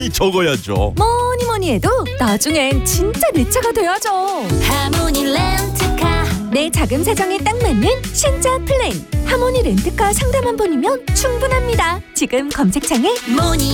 적어야죠. 뭐니 뭐니 해도 나중엔 진짜 내 차가 돼야죠. 하모니 렌트카. 내 자금 사정에 딱 맞는 신차 플랜. 하모니 렌트카 상담 한 번이면 충분합니다. 지금 검색창에 모니